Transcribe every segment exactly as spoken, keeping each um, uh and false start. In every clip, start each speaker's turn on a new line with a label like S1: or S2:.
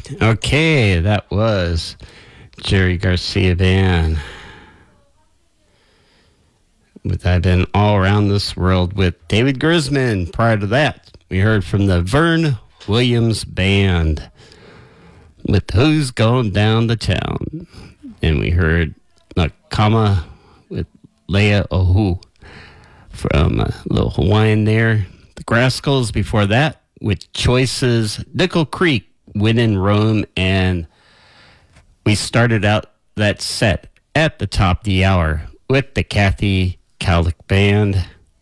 S1: Okay, that was Jerry Garcia Band with I've Been All Around This World with David Grisman. Prior to that, we heard from the Vern Williams Band with Who's Going Down to Town. And we heard Nakama with Leia Ohu from a little Hawaiian there. The Graskels before that with Choices, Nickel Creek, When in Rome, and we started out that set at the top of the hour with the Kathy Calic Band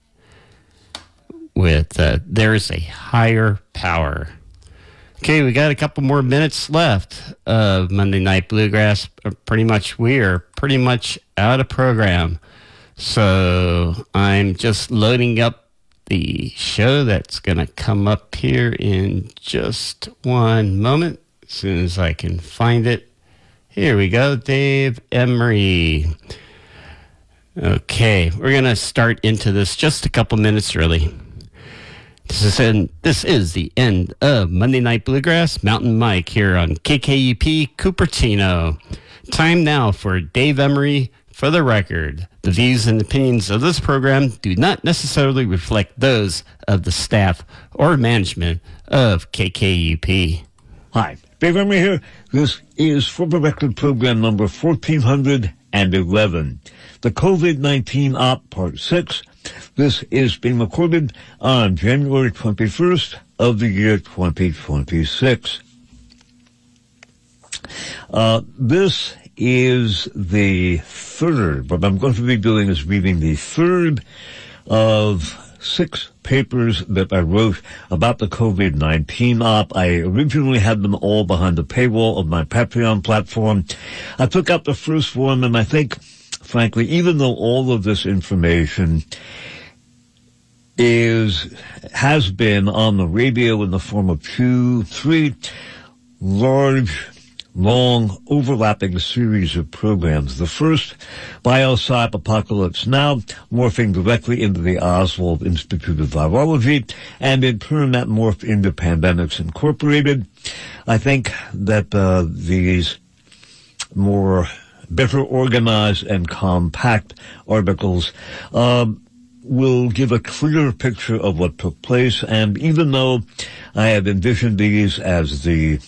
S1: with uh, There's a Higher Power. Okay, we got a couple more minutes left of Monday Night Bluegrass. Pretty much, we are pretty much out of program. So I'm just loading up the show that's going to come up here in just one moment, as soon as I can find it. Here we go, Dave Emery. Okay, we're going to start into this just a couple minutes early. This is, in, this is the end of Monday Night Bluegrass. Mountain Mike here on K K U P Cupertino. Time now for Dave Emery. For the record, the views and opinions of this program do not necessarily reflect those of the staff or management of K K U P.
S2: Hi, Dave Emery here. This is For the Record program number fourteen eleven, the COVID nineteen Op Part six. This is being recorded on January twenty-first of the year twenty twenty-six. Uh, this is the third. What I'm going to be doing is reading the third of six papers that I wrote about the COVID nineteen op. I originally had them all behind the paywall of my Patreon platform. I took out the first one, and I think, frankly, even though all of this information is has been on the radio in the form of two, three large, long, overlapping series of programs. The first, BioSci Apocalypse Now, morphing directly into the Oswald Institute of Virology, and in turn that morphed into Pandemics Incorporated. I think that uh, these more better organized and compact articles um, will give a clearer picture of what took place, and even though I have envisioned these as the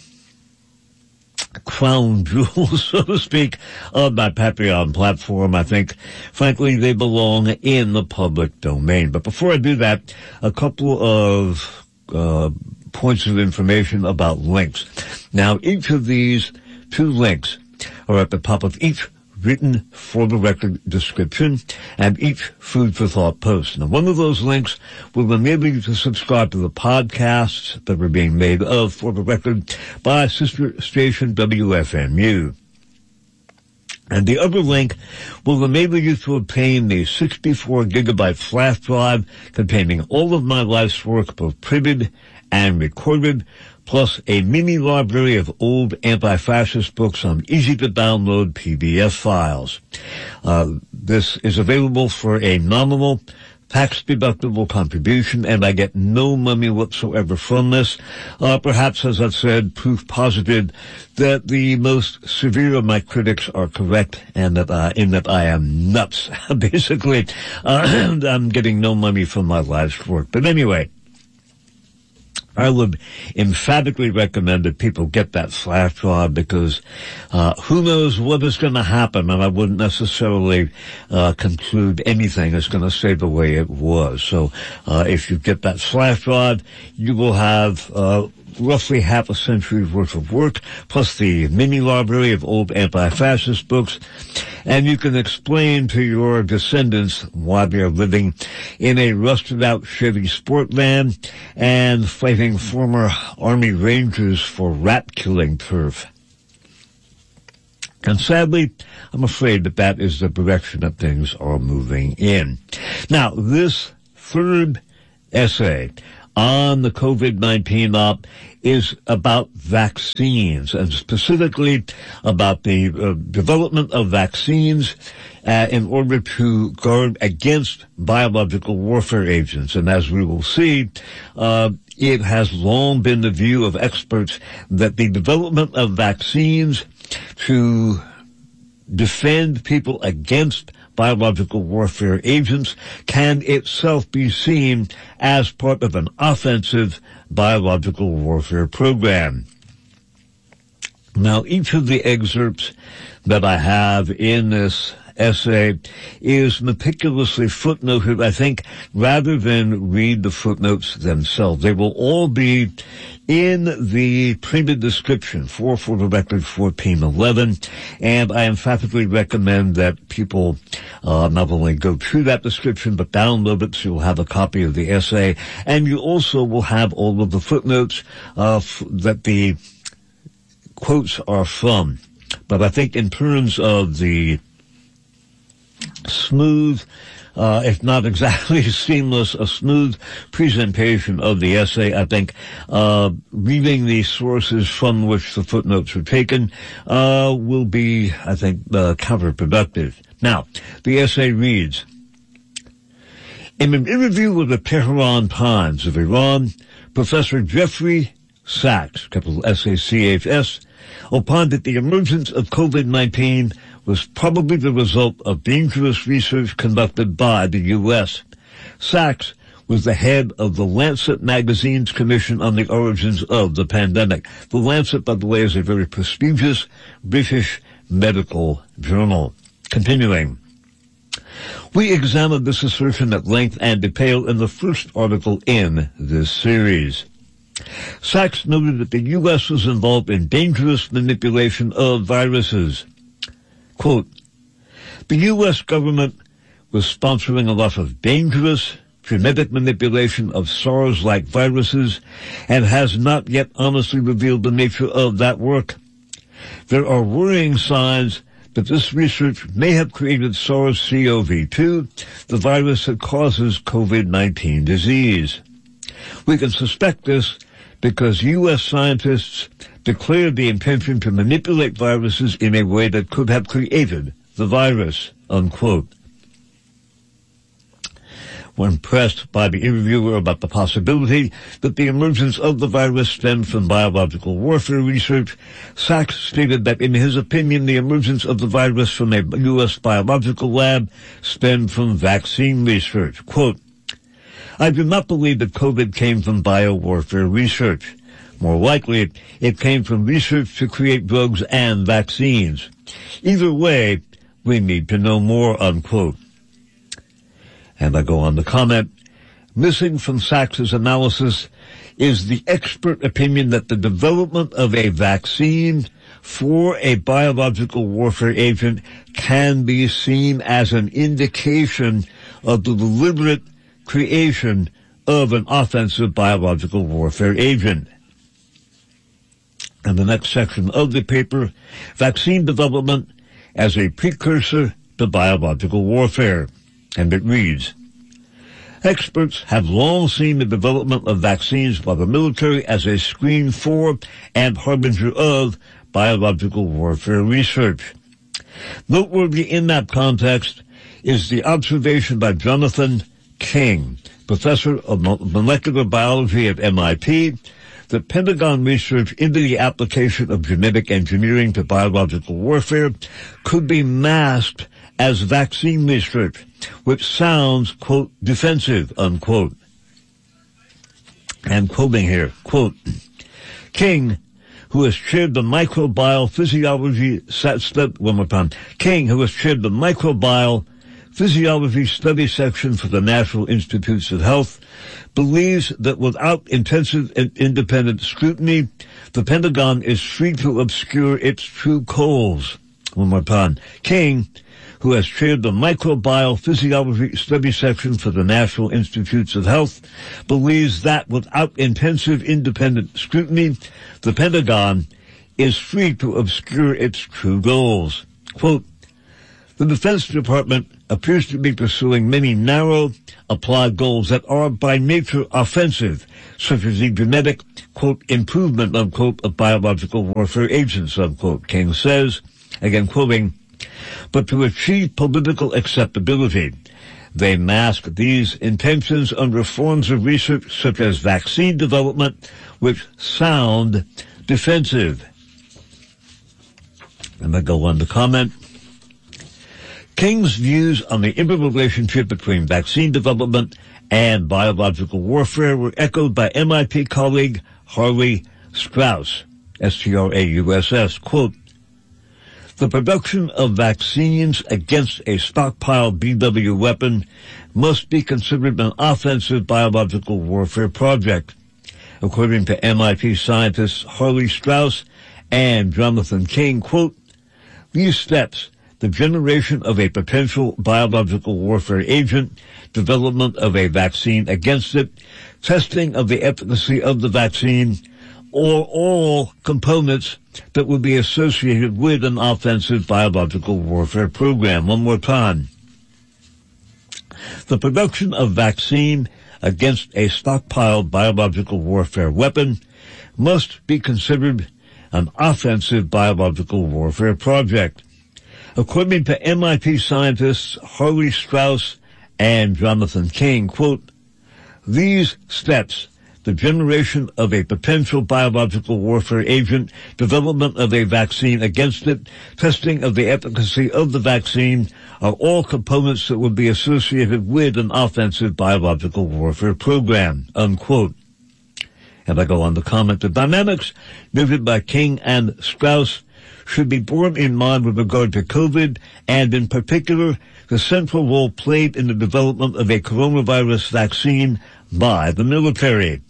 S2: crown jewels, so to speak, of my Patreon platform, I think, frankly, they belong in the public domain. But before I do that, a couple of uh, points of information about links. Now, each of these two links are at the top of each written For the Record description and each Food for Thought post. Now, one of those links will enable you to subscribe to the podcasts that are being made of For the Record by sister station W F M U. And the other link will enable you to obtain the sixty-four gigabyte flash drive containing all of my life's work, both printed and recorded, plus a mini library of old anti-fascist books on easy-to-download P D F files. Uh, this is available for a nominal, tax-deductible contribution, and I get no money whatsoever from this. Uh, perhaps, as I've said, proof positive that the most severe of my critics are correct, and that uh, in that I am nuts, basically. Uh, I'm getting no money from my life's work. But anyway, I would emphatically recommend that people get that flash drive, because uh, who knows what is going to happen, and I wouldn't necessarily uh, conclude anything is going to stay the way it was. So uh, if you get that flash drive, you will have uh, roughly half a century's worth of work, plus the mini library of old anti-fascist books, and you can explain to your descendants why they are living in a rusted-out Chevy sport van and fighting former Army Rangers for rat-killing turf. And sadly, I'm afraid that that is the direction that things are moving in. Now, this third essay on the COVID nineteen op is about vaccines, and specifically about the uh, development of vaccines uh, in order to guard against biological warfare agents. And as we will see, uh, it has long been the view of experts that the development of vaccines to defend people against biological warfare agents can itself be seen as part of an offensive biological warfare program. Now, each of the excerpts that I have in this essay is meticulously footnoted, I think, rather than read the footnotes themselves. They will all be in the printed description for For the Record fourteen eleven, and I emphatically recommend that people uh, not only go through that description, but download it so you'll have a copy of the essay, and you also will have all of the footnotes uh, f- that the quotes are from. But I think in terms of the smooth, uh, if not exactly seamless, a smooth presentation of the essay, I think, uh, reading the sources from which the footnotes were taken, uh, will be, I think, uh, counterproductive. Now, the essay reads, in an interview with the Tehran Times of Iran, Professor Jeffrey Sachs, capital S A C H S, opined that the emergence of COVID nineteen was probably the result of dangerous research conducted by the U S. Sachs was the head of the Lancet magazine's Commission on the Origins of the Pandemic. The Lancet, by the way, is a very prestigious British medical journal. Continuing. We examined this assertion at length and detail in the first article in this series. Sachs noted that the U S was involved in dangerous manipulation of viruses. Quote, the U S government was sponsoring a lot of dangerous genetic manipulation of SARS-like viruses and has not yet honestly revealed the nature of that work. There are worrying signs that this research may have created SARS-C o V two, the virus that causes COVID nineteen disease. We can suspect this because U S scientists declared the intention to manipulate viruses in a way that could have created the virus, unquote. When pressed by the interviewer about the possibility that the emergence of the virus stemmed from biological warfare research, Sachs stated that in his opinion the emergence of the virus from a U S biological lab stemmed from vaccine research. Quote, I do not believe that COVID came from biowarfare research. More likely, it came from research to create drugs and vaccines. Either way, we need to know more, unquote. And I go on to comment, missing from Sachs's analysis is the expert opinion that the development of a vaccine for a biological warfare agent can be seen as an indication of the deliberate creation of an offensive biological warfare agent. And the next section of the paper, vaccine development as a precursor to biological warfare. And it reads, experts have long seen the development of vaccines by the military as a screen for and harbinger of biological warfare research. Noteworthy in that context is the observation by Jonathan King, professor of molecular biology at M I T, that Pentagon research into the application of genetic engineering to biological warfare could be masked as vaccine research, which sounds, quote, defensive, unquote. And quoting here, quote, King, who has chaired the microbial physiology, one more time, King, who has chaired the microbial Physiology Study Section for the National Institutes of Health, believes that without intensive and independent scrutiny, the Pentagon is free to obscure its true goals. One more time. King, who has chaired the Microbial Physiology Study Section for the National Institutes of Health, believes that without intensive independent scrutiny, the Pentagon is free to obscure its true goals. Quote, the Defense Department appears to be pursuing many narrow, apply goals that are by nature offensive, such as the genetic, quote, improvement, unquote, of biological warfare agents, unquote, King says, again quoting, but to achieve political acceptability, they mask these intentions under forms of research such as vaccine development, which sound defensive. And I go on to comment, King's views on the interrelationship between vaccine development and biological warfare were echoed by M I T colleague Harley Strauss, S T R A U S S, quote, the production of vaccines against a stockpiled B W weapon must be considered an offensive biological warfare project. According to M I T scientists Harley Strauss and Jonathan King, quote, these steps, the generation of a potential biological warfare agent, development of a vaccine against it, testing of the efficacy of the vaccine, or all components that would be associated with an offensive biological warfare program. One more time. The production of vaccine against a stockpiled biological warfare weapon must be considered an offensive biological warfare project. According to M I T scientists Harley Strauss and Jonathan King, quote, these steps, the generation of a potential biological warfare agent, development of a vaccine against it, testing of the efficacy of the vaccine, are all components that would be associated with an offensive biological warfare program, unquote. And I go on to comment, the dynamics noted by King and Strauss should be borne in mind with regard to COVID, and in particular, the central role played in the development of a coronavirus vaccine by the military.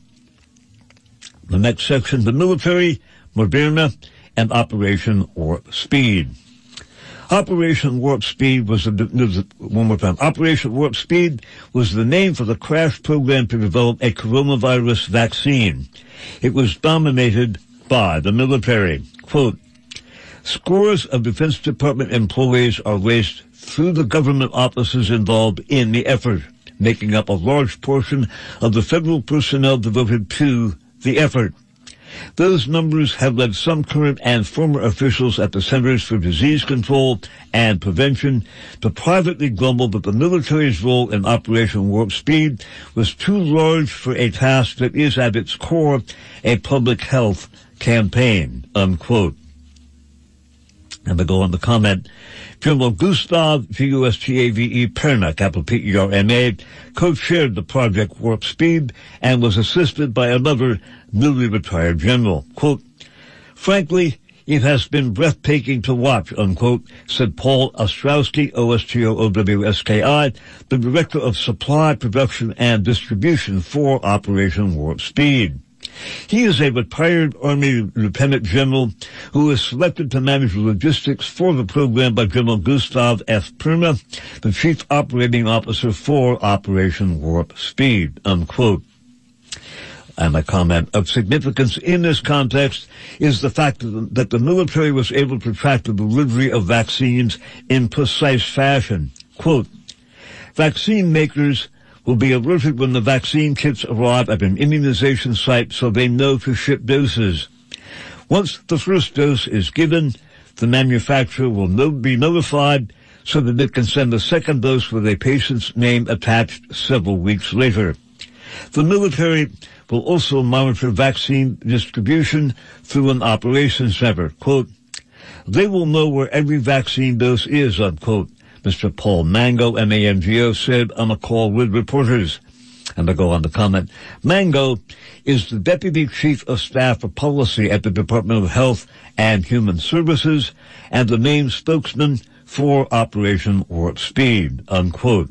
S2: The next section, the military, Moderna, and Operation Warp Speed. Operation Warp Speed was, the, one more time, Operation Warp Speed was the name for the crash program to develop a coronavirus vaccine. It was dominated by the military. Quote, scores of Defense Department employees are raised through the government offices involved in the effort, making up a large portion of the federal personnel devoted to the effort. Those numbers have led some current and former officials at the Centers for Disease Control and Prevention to privately grumble that the military's role in Operation Warp Speed was too large for a task that is at its core a public health campaign, unquote. And I go on to comment, General Gustav, G U S T A V E, Perna, capital P E R M A, co-chaired the Project Warp Speed and was assisted by another newly retired general. Quote, frankly, it has been breathtaking to watch, unquote, said Paul Ostrowski, O S T O O W S K I, the Director of Supply, Production, and Distribution for Operation Warp Speed. He is a retired Army Lieutenant General who is selected to manage logistics for the program by General Gustav F. Perna, the Chief Operating Officer for Operation Warp Speed, unquote. And my comment of significance in this context is the fact that the military was able to track the delivery of vaccines in precise fashion. Quote, vaccine makers will be alerted when the vaccine kits arrive at an immunization site so they know to ship doses. Once the first dose is given, the manufacturer will no- be notified so that it can send a second dose with a patient's name attached several weeks later. The military will also monitor vaccine distribution through an operations center. Quote, they will know where every vaccine dose is, unquote, Mister Paul Mango, M A N G O, said on a call with reporters. And I go on to comment, Mango is the Deputy Chief of Staff for Policy at the Department of Health and Human Services and the main spokesman for Operation Warp Speed, unquote.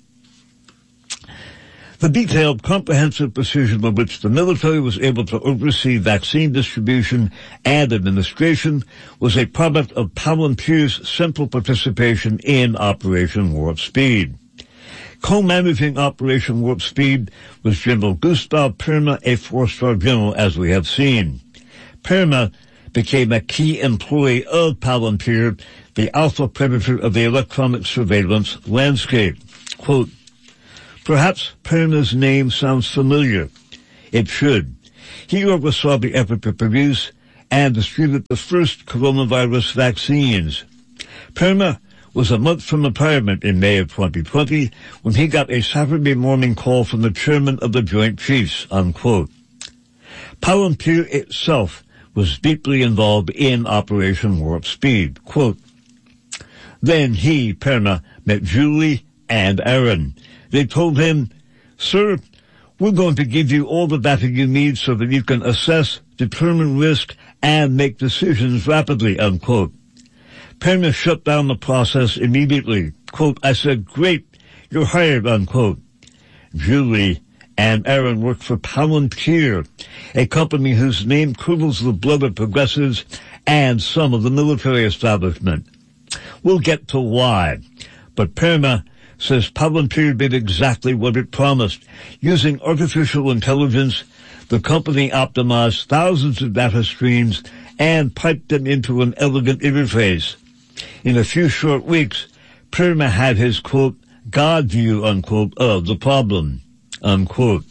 S2: The detailed, comprehensive precision with which the military was able to oversee vaccine distribution and administration was a product of Palantir's central participation in Operation Warp Speed. Co-managing Operation Warp Speed was General Gustav Perna, a four-star general, as we have seen. Perna became a key employee of Palantir, the alpha predator of the electronic surveillance landscape. Quote, Perhaps Perna's name sounds familiar. It should. He oversaw the effort to produce and distribute the first coronavirus vaccines. Perna was a month from retirement in May of twenty twenty when he got a Saturday morning call from the chairman of the Joint Chiefs, unquote. Palantir itself was deeply involved in Operation Warp Speed, quote. Then he, Perna, met Julie and Aaron. They told him, "Sir, we're going to give you all the data you need so that you can assess, determine risk, and make decisions rapidly," unquote. Perna shut down the process immediately. Quote, "I said, great, you're hired," unquote. Julie and Aaron worked for Palantir, a company whose name curdles the blood of progressives and some of the military establishment. We'll get to why. But Perna says Palantir did exactly what it promised. Using artificial intelligence, the company optimized thousands of data streams and piped them into an elegant interface. In a few short weeks, Perna had his, quote, God view, unquote, of the problem, unquote.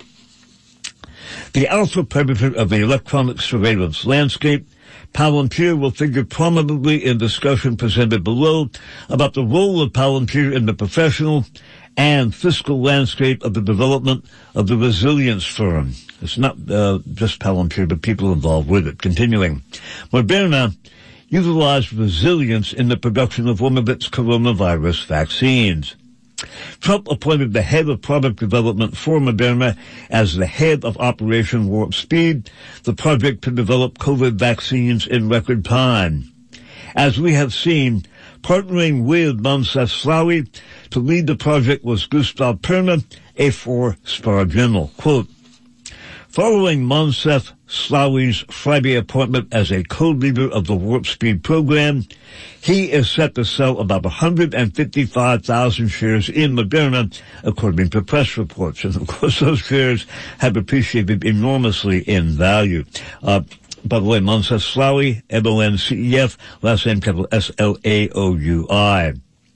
S2: The alpha predator of the electronic surveillance landscape, Palantir will figure prominently in discussion presented below about the role of Palantir in the professional and fiscal landscape of the development of the resilience firm. It's not uh, just Palantir, but people involved with it. Continuing. Moderna utilized resilience in the production of one of its coronavirus vaccines. Trump appointed the head of product development for Moderna as the head of Operation Warp Speed, the project to develop COVID vaccines in record time. As we have seen, partnering with Moncef Slaoui to lead the project was Gustav Perna, a four-star general. Quote, following Moncef Slaoui's Friday appointment as a co-leader of the Warp Speed program, he is set to sell about one hundred fifty-five thousand shares in Moderna, according to press reports. And of course, those shares have appreciated enormously in value. Uh, by the way, Moncef Slaoui, M O N C E F, last name capital S L A O U I.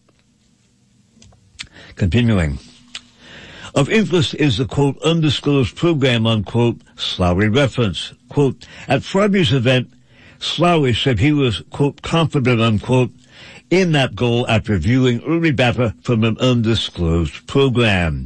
S2: Continuing. Of interest is the, quote, undisclosed program, unquote, Slaoui reference. Quote, at Friday's event, Slaoui said he was, quote, confident, unquote, in that goal after viewing early data from an undisclosed program.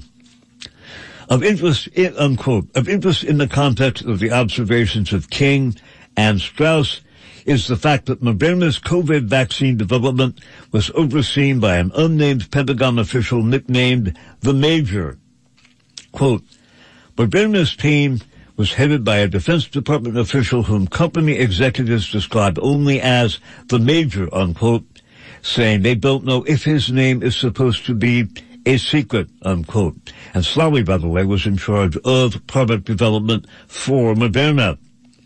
S2: Of interest, in, unquote, of interest in the context of the observations of King and Strauss is the fact that Moderna's COVID vaccine development was overseen by an unnamed Pentagon official nicknamed the Major. Quote, Moderna's team was headed by a Defense Department official whom company executives described only as the Major, unquote, saying they don't know if his name is supposed to be a secret, unquote. And Slaoui, by the way, was in charge of product development for Moderna.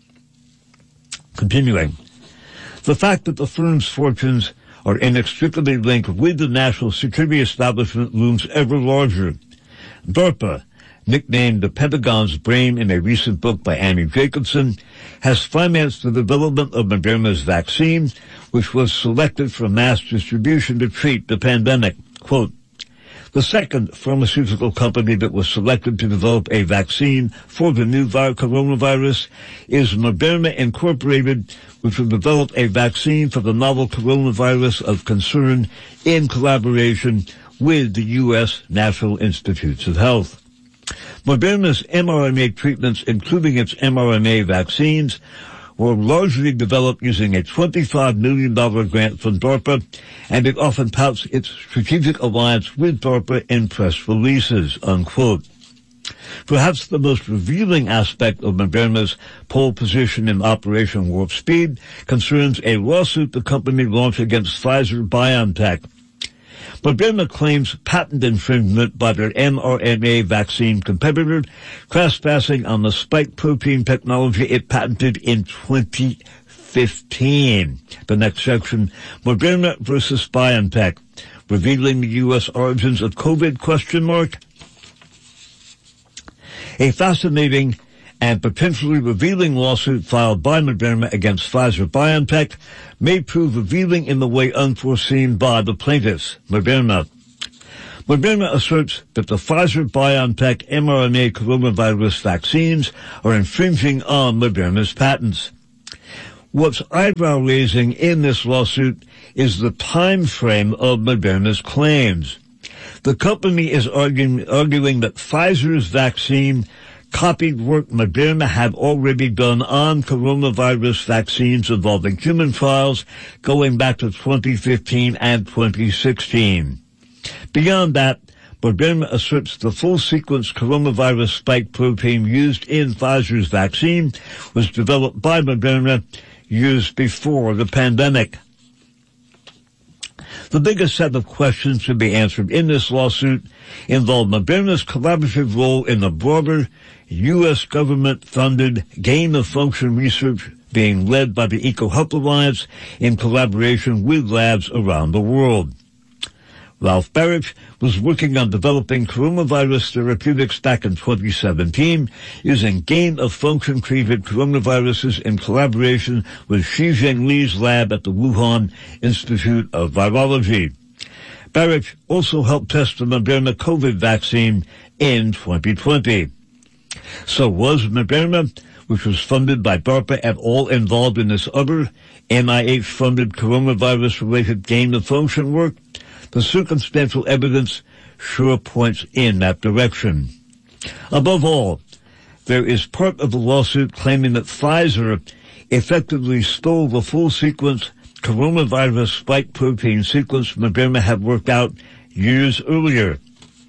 S2: Continuing. The fact that the firm's fortunes are inextricably linked with the national security establishment looms ever larger. DARPA, nicknamed the Pentagon's brain in a recent book by Annie Jacobson, has financed the development of Moderna's vaccine, which was selected for mass distribution to treat the pandemic. Quote, the second pharmaceutical company that was selected to develop a vaccine for the new coronavirus is Moderna Incorporated, which will develop a vaccine for the novel coronavirus of concern in collaboration with the U S National Institutes of Health. Moderna's mRNA treatments, including its mRNA vaccines, were largely developed using a twenty-five million dollars grant from DARPA, and it often touts its strategic alliance with DARPA in press releases, unquote. Perhaps the most revealing aspect of Moderna's pole position in Operation Warp Speed concerns a lawsuit the company launched against Pfizer-BioNTech. Moderna claims patent infringement by their mRNA vaccine competitor, trespassing on the spike protein technology it patented in twenty fifteen. The next section, Moderna versus BioNTech, revealing the U S origins of COVID, question mark. A fascinating and potentially revealing lawsuit filed by Moderna against Pfizer-BioNTech may prove revealing in the way unforeseen by the plaintiffs, Moderna. Moderna asserts that the Pfizer-BioNTech mRNA coronavirus vaccines are infringing on Moderna's patents. What's eyebrow-raising in this lawsuit is the time frame of Moderna's claims. The company is arguing, arguing that Pfizer's vaccine copied work Moderna had already done on coronavirus vaccines involving human trials going back to twenty fifteen and twenty sixteen. Beyond that, Moderna asserts the full-sequence coronavirus spike protein used in Pfizer's vaccine was developed by Moderna years before the pandemic. The biggest set of questions to be answered in this lawsuit involve Moderna's collaborative role in the broader U S government-funded gain-of-function research being led by the EcoHealth Alliance in collaboration with labs around the world. Ralph Baric was working on developing coronavirus therapeutics back in twenty seventeen using gain-of-function created coronaviruses in collaboration with Xizhen Li's lab at the Wuhan Institute of Virology. Baric also helped test the Moderna COVID vaccine in twenty twenty. So was Moderna, which was funded by DARPA, at all involved in this other N I H-funded coronavirus-related gain-of-function work? The circumstantial evidence sure points in that direction. Above all, there is part of the lawsuit claiming that Pfizer effectively stole the full-sequence coronavirus spike protein sequence Moderna had worked out years earlier.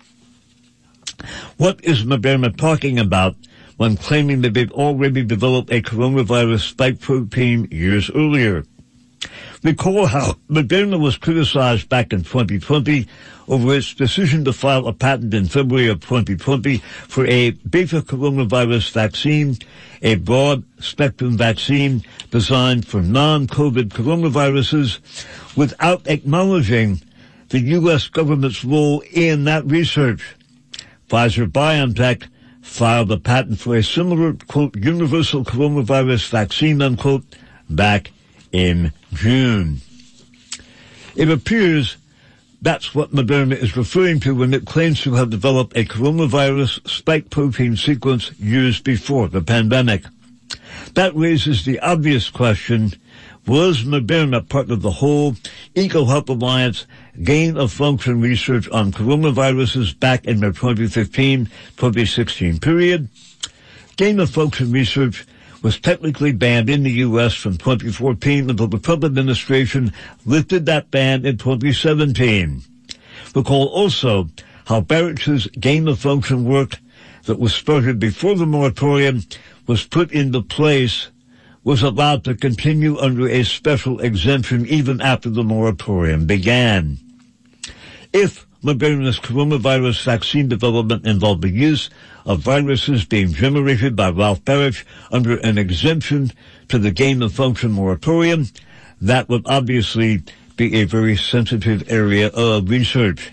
S2: What is Moderna talking about when claiming that they've already developed a coronavirus spike protein years earlier? Recall how Moderna was criticized back in twenty twenty over its decision to file a patent in February of twenty twenty for a beta coronavirus vaccine, a broad-spectrum vaccine designed for non-COVID coronaviruses, without acknowledging the U S government's role in that research. Pfizer-BioNTech filed a patent for a similar, quote, universal coronavirus vaccine, unquote, back in June. It appears that's what Moderna is referring to when it claims to have developed a coronavirus spike protein sequence years before the pandemic. That raises the obvious question, was Moderna part of the whole EcoHealth Alliance gain-of-function research on coronaviruses back in the twenty fifteen to twenty sixteen period? Gain-of-function research was technically banned in the U S from twenty fourteen until the Trump administration lifted that ban in twenty seventeen. Recall also how Baric's gain-of-function work that was started before the moratorium was put into place was allowed to continue under a special exemption even after the moratorium began. If Moderna's coronavirus vaccine development involved the use of viruses being generated by Ralph Baric under an exemption to the gain-of-function moratorium, that would obviously be a very sensitive area of research.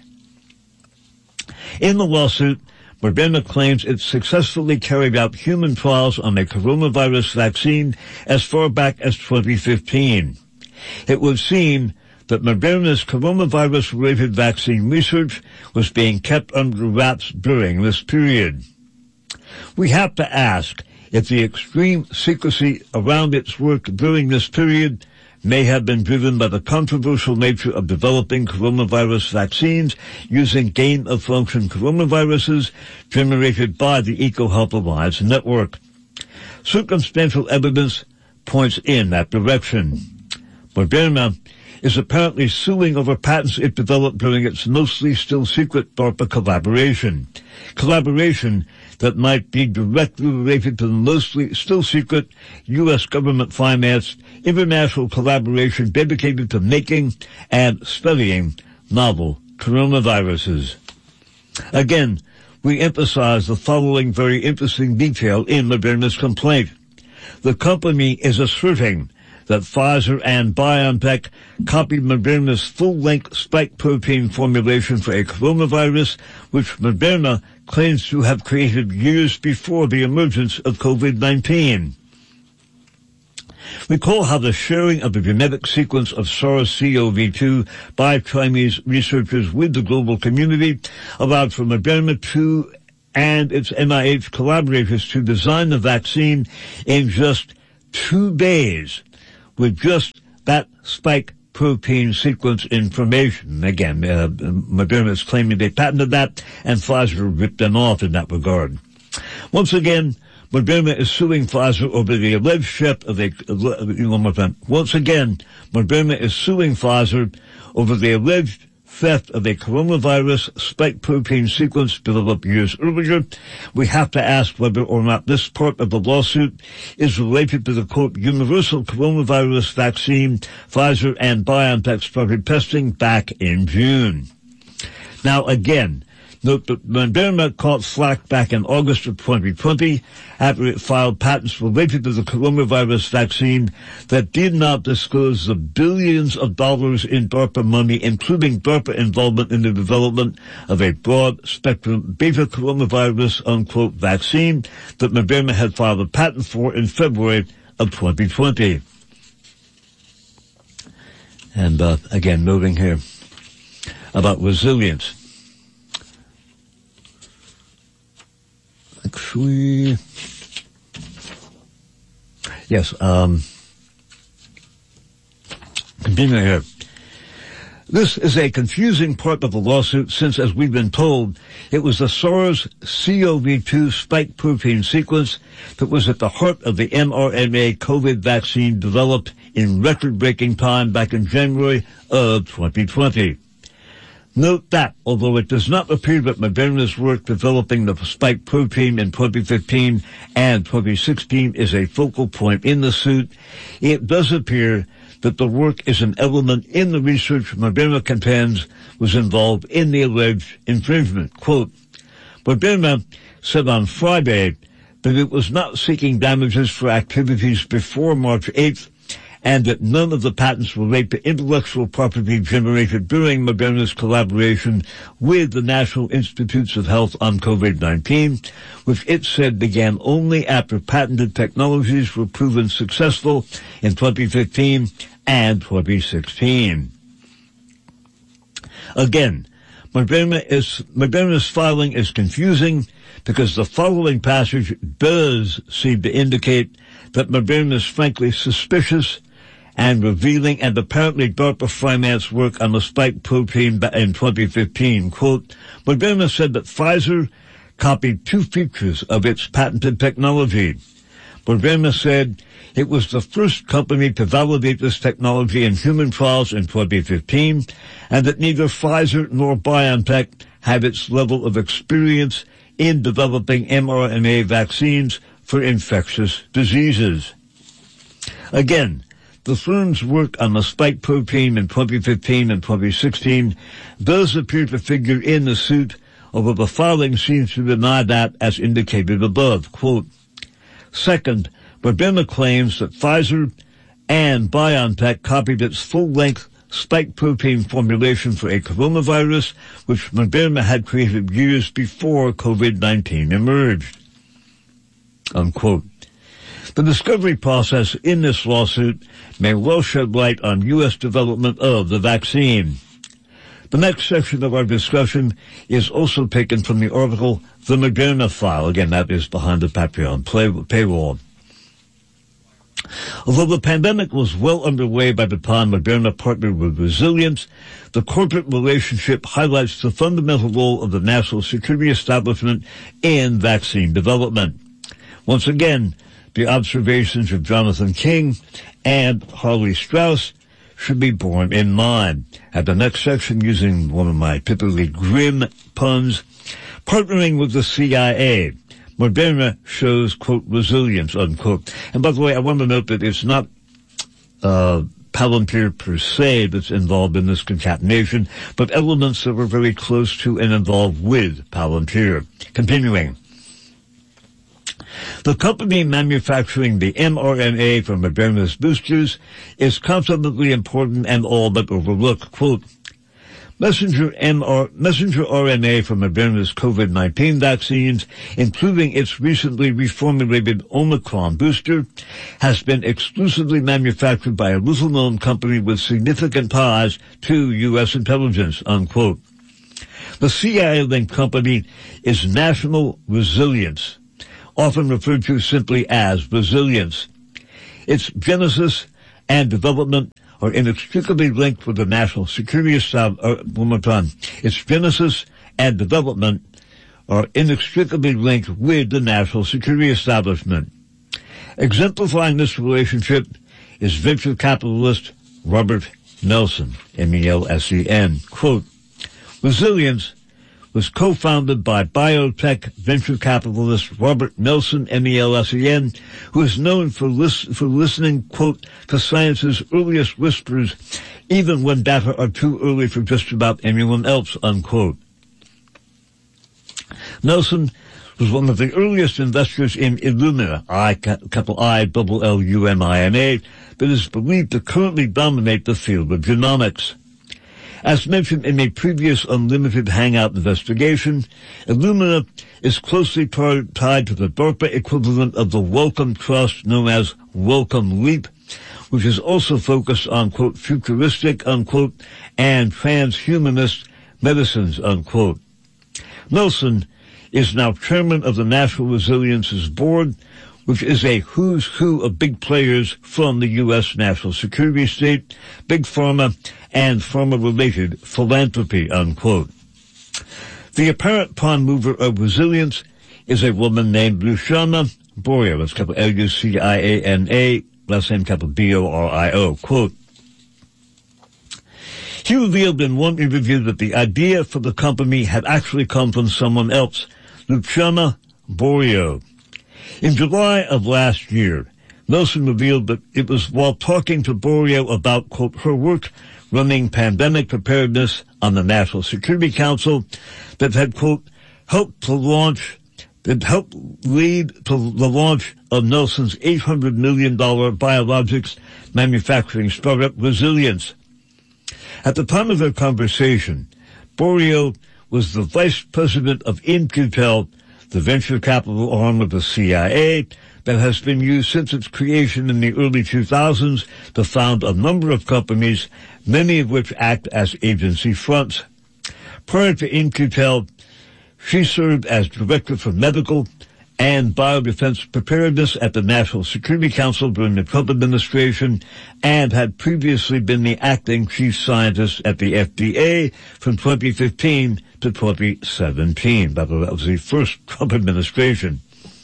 S2: In the lawsuit, Moderna claims it successfully carried out human trials on a coronavirus vaccine as far back as twenty fifteen. It would seem that Moderna's coronavirus-related vaccine research was being kept under wraps during this period. We have to ask if the extreme secrecy around its work during this period may have been driven by the controversial nature of developing coronavirus vaccines using gain-of-function coronaviruses generated by the EcoHealth Alliance network. Circumstantial evidence points in that direction. Moderna is apparently suing over patents it developed during its mostly still secret DARPA collaboration. Collaboration that might be directly related to the mostly still secret U S government-financed international collaboration dedicated to making and studying novel coronaviruses. Again, we emphasize the following very interesting detail in Moderna's complaint. The company is asserting that Pfizer and BioNTech copied Moderna's full-length spike protein formulation for a coronavirus, which Moderna claims to have created years before the emergence of COVID nineteen. Recall how the sharing of the genetic sequence of SARS-C o V two by Chinese researchers with the global community allowed for Moderna to and its N I H collaborators to design the vaccine in just two days with just that spike protein sequence information. Again, uh, Moderna is claiming they patented that, and Pfizer ripped them off in that regard. Once again, Moderna is suing Pfizer over the alleged theft of a, one more time. Once again, Moderna is suing Pfizer over the alleged theft of a coronavirus spike protein sequence developed years earlier. We have to ask whether or not this part of the lawsuit is related to the, quote, universal coronavirus vaccine Pfizer and BioNTech started testing back in June. Now, again, note that Moderna caught flack back in August of twenty twenty after it filed patents related to the coronavirus vaccine that did not disclose the billions of dollars in DARPA money, including DARPA involvement in the development of a broad-spectrum beta coronavirus, unquote, vaccine that Moderna had filed a patent for in February of twenty twenty. And uh, again, noting here about resilience. Actually, yes, um, continuing here. This is a confusing part of the lawsuit since, as we've been told, it was the SARS-C o V two spike protein sequence that was at the heart of the mRNA COVID vaccine developed in record-breaking time back in January of twenty twenty. Note that, although it does not appear that Moderna's work developing the spike protein in twenty fifteen and twenty sixteen is a focal point in the suit, it does appear that the work is an element in the research Moderna contends was involved in the alleged infringement. Quote, Moderna said on Friday that it was not seeking damages for activities before March eighth, and that none of the patents relate to intellectual property generated during Moderna's collaboration with the National Institutes of Health on COVID nineteen, which it said began only after patented technologies were proven successful in twenty fifteen and twenty sixteen. Again, Moderna is, Moderna's filing is confusing because the following passage does seem to indicate that Moderna is frankly suspicious and revealing and apparently DARPA financed work on the spike protein in twenty fifteen. Quote, Moderna said that Pfizer copied two features of its patented technology. Moderna said it was the first company to validate this technology in human trials in twenty fifteen, and that neither Pfizer nor BioNTech had its level of experience in developing mRNA vaccines for infectious diseases. Again, the firm's work on the spike protein in twenty fifteen and twenty sixteen does appear to figure in the suit, although the filing seems to deny that as indicated above. Quote, second, Moderna claims that Pfizer and BioNTech copied its full-length spike protein formulation for a coronavirus, which Moderna had created years before COVID nineteen emerged. Unquote. The discovery process in this lawsuit may well shed light on U S development of the vaccine. The next section of our discussion is also taken from the article The Moderna File. Again, that is behind the Patreon paywall. Although the pandemic was well underway by the time Moderna partnered with Resilience, the corporate relationship highlights the fundamental role of the national security establishment in vaccine development. Once again, the observations of Jonathan King and Harley Strauss should be borne in mind. At the next section, using one of my typically grim puns, partnering with the C I A, Moderna shows, quote, resilience, unquote. And by the way, I want to note that it's not uh, Palantir per se that's involved in this concatenation, but elements that were very close to and involved with Palantir. Continuing. The company manufacturing the mRNA for Moderna's boosters is consequently important and all but overlooked. Quote, Messenger M R, messenger R N A from Moderna's COVID nineteen vaccines, including its recently reformulated Omicron booster, has been exclusively manufactured by a little-known company with significant ties to U S intelligence, unquote. The C I A-linked company is National Resilience, often referred to simply as Resilience. Its genesis and development are inextricably linked with the national security establishment. Uh, one more time. Its genesis and development are inextricably linked with the national security establishment. Exemplifying this relationship is venture capitalist Robert Nelson, M E L S E N. Quote, Resilience was co-founded by biotech venture capitalist Robert Nelson, M E L S E N, who is known for, lis- for listening, quote, to science's earliest whispers, even when data are too early for just about anyone else, unquote. Nelson was one of the earliest investors in Illumina, I, capital I, double L U M I N A, that is believed to currently dominate the field of genomics. As mentioned in a previous Unlimited Hangout investigation, Illumina is closely tar- tied to the DARPA equivalent of the Wellcome Trust known as Wellcome Leap, which is also focused on, quote, futuristic, unquote, and transhumanist medicines, unquote. Nelson is now chairman of the National Resilience's board, which is a who's who of big players from the U S national security state, big pharma, and pharma-related philanthropy, unquote. The apparent prime mover of Resilience is a woman named Luciana Borio, that's capital L U C I A N A, last name capital B O R I O, quote. He revealed in one interview that the idea for the company had actually come from someone else, Luciana Borio. In July of last year, Nelson revealed that it was while talking to Borio about, quote, her work running pandemic preparedness on the National Security Council that had, quote, helped to launch, that helped lead to the launch of Nelson's eight hundred million dollars biologics manufacturing startup Resilience. At the time of their conversation, Borio was the vice president of In-Q-Tel, the venture capital arm of the C I A that has been used since its creation in the early two thousands to found a number of companies, many of which act as agency fronts. Prior to In-Q-Tel, she served as director for medical and biodefense preparedness at the National Security Council during the Trump administration and had previously been the acting chief scientist at the F D A from twenty fifteen to twenty seventeen. That was the first Trump administration.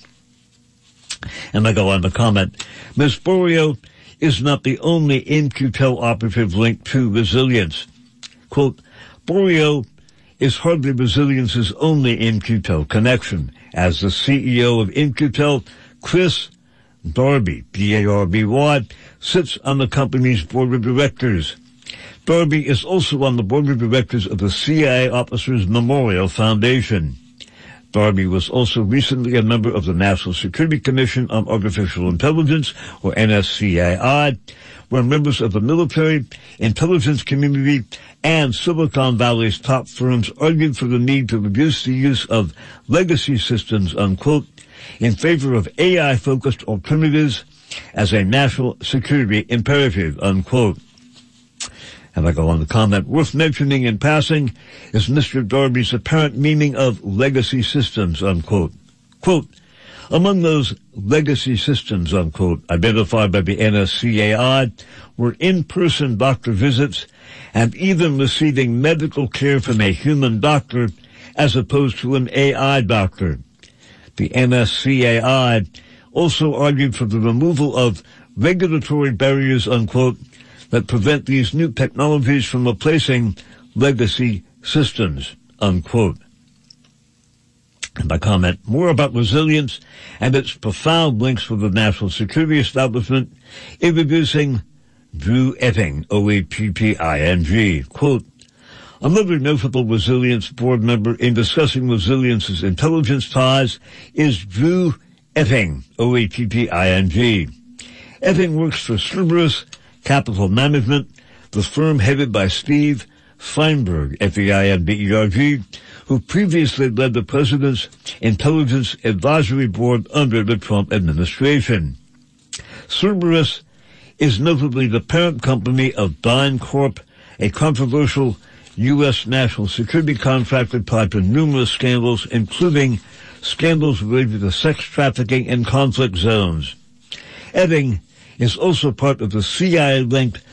S2: And I go on to comment, Miz Borio is not the only In-Q-Tel operative linked to Resilience. Quote, Borio is hardly Resilience's only In-Q-Tel connection. As the C E O of In-Q-Tel, Chris Darby, D A R B Y, sits on the company's board of directors. Darby is also on the board of directors of the C I A Officers Memorial Foundation. Darby was also recently a member of the National Security Commission on Artificial Intelligence, or N S C A I, where members of the military, intelligence community, and Silicon Valley's top firms argued for the need to reduce the use of legacy systems, unquote, in favor of A I-focused alternatives as a national security imperative, unquote. And I go on to comment, worth mentioning in passing is Mister Darby's apparent meaning of legacy systems, unquote. Quote, among those legacy systems, unquote, identified by the N S C A I were in-person doctor visits and even receiving medical care from a human doctor as opposed to an A I doctor. The N S C A I also argued for the removal of regulatory barriers, unquote, that prevent these new technologies from replacing legacy systems, unquote. And I comment more about Resilience and its profound links with the national security establishment, introducing Drew Epping, O E P P I N G. Quote, another notable Resilience board member in discussing Resilience's intelligence ties is Drew Epping, O E P P I N G. Epping works for Cerberus Capital Management, the firm headed by Steve Feinberg, F E I N B E R G, who previously led the President's Intelligence Advisory Board under the Trump administration. Cerberus is notably the parent company of DynCorp, a controversial U S national security contractor tied to numerous scandals, including scandals related to sex trafficking in conflict zones. Edding is also part of the C I A-linked